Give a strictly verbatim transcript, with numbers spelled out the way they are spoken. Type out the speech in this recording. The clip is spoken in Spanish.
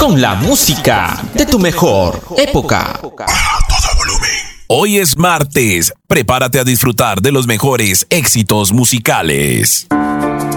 con la música de tu mejor época. A todo volumen. Hoy es martes, prepárate a disfrutar de los mejores éxitos musicales.